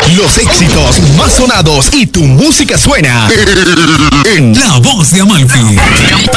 Los éxitos más sonados y tu música suena en La Voz de Amalfi.